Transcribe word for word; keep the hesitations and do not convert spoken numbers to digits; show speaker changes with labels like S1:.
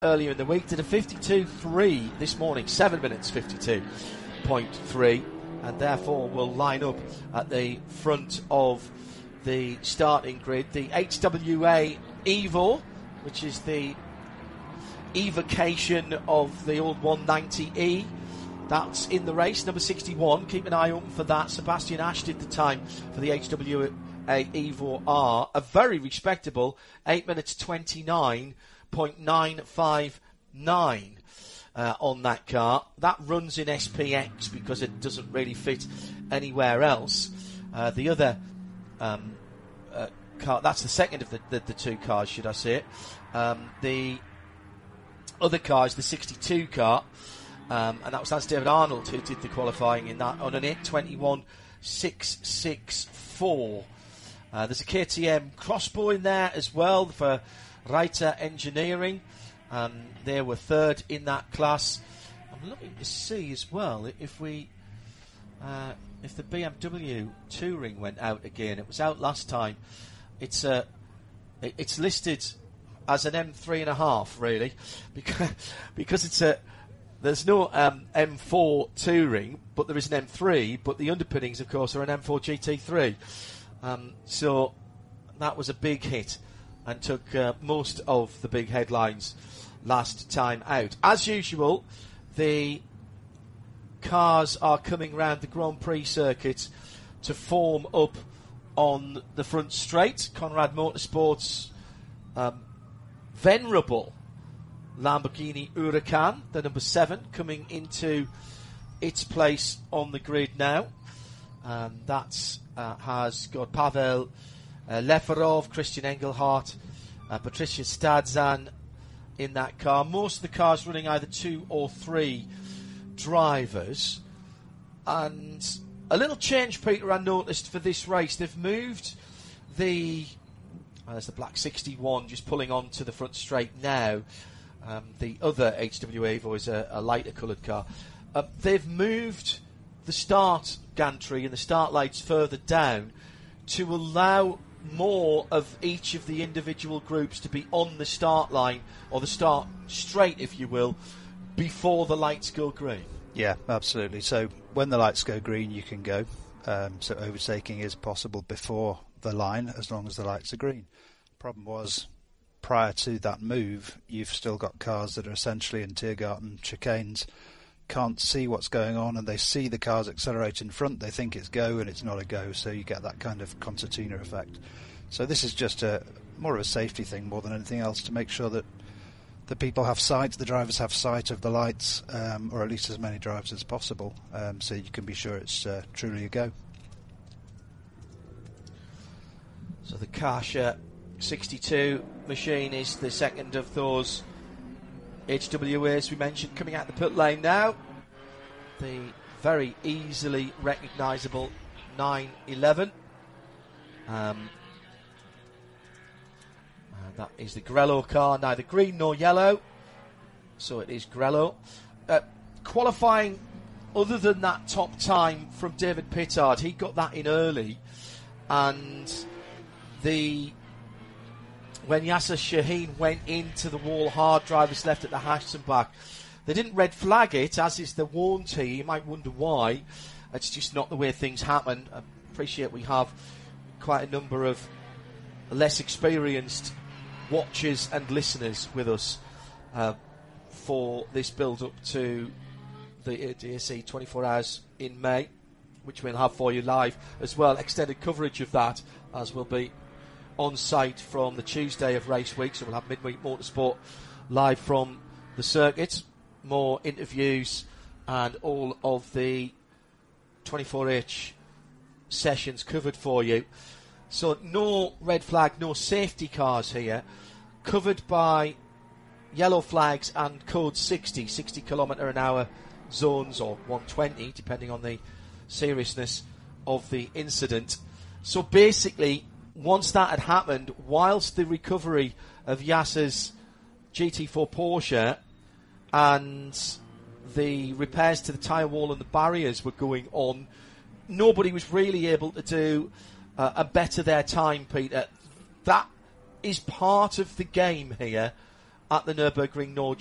S1: earlier in the week, did a fifty-two three this morning, seven minutes fifty-two point three, and therefore will line up at the front of the starting grid. The H W A Evo, which is the evocation of the old one ninety E, that's in the race, number sixty-one. Keep an eye open for that. Sebastian Ash did the time for the H W A Evo R, a very respectable eight minutes twenty-nine point nine five nine uh, on that car. That runs in S P X because it doesn't really fit anywhere else. Uh, the other um, uh, car, that's the second of the, the, the two cars, should I say it. Um, the other car is the sixty-two car, um, and that was that's David Arnold who did the qualifying in that on an eight twenty-one six sixty-four. Uh, there's a K T M Crossbow in there as well for Reiter Engineering. Um, they were third in that class. I'm looking to see as well if we, uh, if the B M W Touring went out again. It was out last time. It's uh, it, it's listed as an M three and a half, really, because because it's a there's no um, M four Touring, but there is an M three. But the underpinnings, of course, are an M four G T three. Um, so that was a big hit and took uh, most of the big headlines last time out. As usual, the cars are coming round the Grand Prix circuit to form up on the front straight. Conrad Motorsports' um, venerable Lamborghini Huracan, the number seven, coming into its place on the grid now. Um, that uh, has got Pavel Uh, Leferov, Christian Engelhardt, uh, Patricia Stadzan in that car. Most of the cars running either two or three drivers. And a little change, Peter, I noticed for this race. They've moved the... Oh, there's the black sixty-one just pulling on to the front straight now. Um, the other H W A Evo is a, a lighter coloured car. Uh, they've moved the start gantry and the start lights further down to allow more of each of the individual groups to be on the start line, or the start straight, if you will, before the lights go green.
S2: Yeah, absolutely. So when the lights go green, you can go. Um, so overtaking is possible before the line, as long as the lights are green. Problem was, prior to that move, you've still got cars that are essentially in Tiergarten chicanes, can't see what's going on, and they see the cars accelerate in front, they think it's go, and it's not a go, so you get that kind of concertina effect. So this is just a more of a safety thing more than anything else, to make sure that the people have sight, the drivers have sight of the lights, um, or at least as many drivers as possible, um, so you can be sure it's uh, truly a go.
S1: So the Kasia sixty-two machine is the second of those H W As we mentioned coming out the pit lane now. The very easily recognisable nine eleven. Um, and that is the Grello car, neither green nor yellow. So it is Grello. Uh, qualifying, other than that top time from David Pittard, he got that in early. And the... when Yasser Shaheen went into the wall hard, drivers left at the Hasenbach, they didn't red flag it, as is the warranty. You might wonder why. It's just not the way things happen. I appreciate we have quite a number of less experienced watchers and listeners with us uh, for this build-up to the D S E twenty-four hours in May, which we'll have for you live as well. Extended coverage of that, as will be on site from the Tuesday of race week, so we'll have midweek motorsport live from the circuit, more interviews and all of the twenty-four H sessions covered for you. So no red flag, no safety cars here, covered by yellow flags and code sixty, sixty kilometre an hour zones, or one twenty depending on the seriousness of the incident. So basically, once that had happened, whilst the recovery of Yasser's G T four Porsche and the repairs to the tyre wall and the barriers were going on, nobody was really able to do uh, a better their time, Peter. That is part of the game here, at the Nürburgring